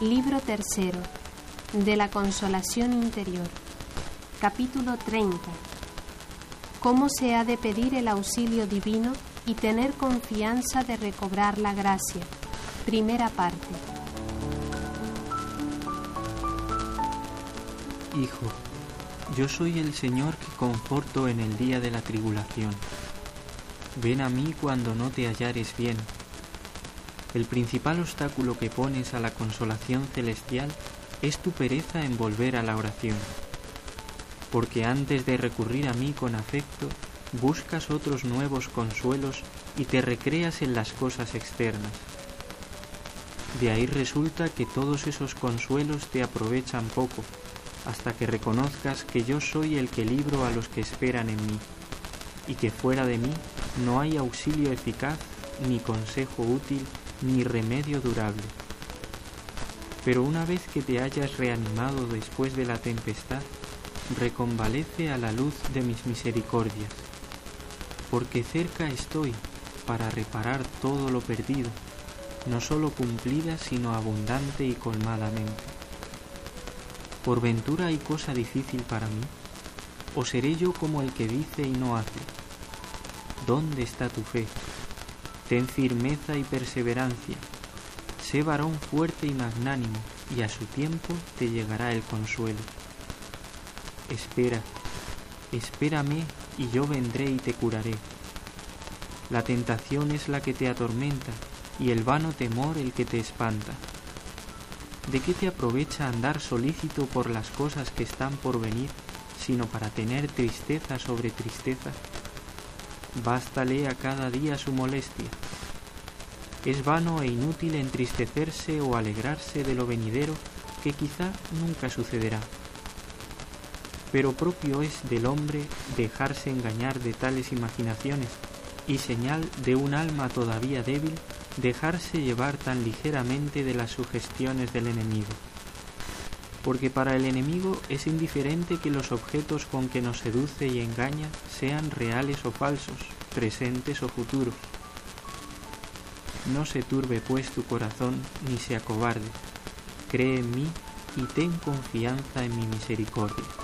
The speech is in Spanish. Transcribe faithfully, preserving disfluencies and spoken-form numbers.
Libro tercero de la Consolación Interior. Capítulo treinta. Cómo se ha de pedir el auxilio divino y tener confianza de recobrar la gracia. Primera parte. Hijo, yo soy el Señor que conforto en el día de la tribulación. Ven a mí cuando no te hallares bien. El principal obstáculo que pones a la consolación celestial es tu pereza en volver a la oración. Porque antes de recurrir a mí con afecto, buscas otros nuevos consuelos y te recreas en las cosas externas. De ahí resulta que todos esos consuelos te aprovechan poco, hasta que reconozcas que yo soy el que libro a los que esperan en mí, y que fuera de mí no hay auxilio eficaz, ni consejo útil, ni remedio durable. Pero una vez que te hayas reanimado después de la tempestad, reconvalece a la luz de mis misericordias, porque cerca estoy para reparar todo lo perdido, no solo cumplida, sino abundante y colmadamente. ¿Por ventura hay cosa difícil para mí? ¿O seré yo como el que dice y no hace? ¿Dónde está tu fe? Ten firmeza y perseverancia. Sé varón fuerte y magnánimo, y a su tiempo te llegará el consuelo. Espera, espérame, y yo vendré y te curaré. La tentación es la que te atormenta, y el vano temor el que te espanta. ¿De qué te aprovecha andar solícito por las cosas que están por venir, sino para tener tristeza sobre tristeza? Bástale a cada día su molestia. Es vano e inútil entristecerse o alegrarse de lo venidero, que quizá nunca sucederá. Pero propio es del hombre dejarse engañar de tales imaginaciones, y señal de un alma todavía débil, dejarse llevar tan ligeramente de las sugestiones del enemigo. Porque para el enemigo es indiferente que los objetos con que nos seduce y engaña sean reales o falsos, presentes o futuros. No se turbe pues tu corazón ni se acobarde. Cree en mí y ten confianza en mi misericordia.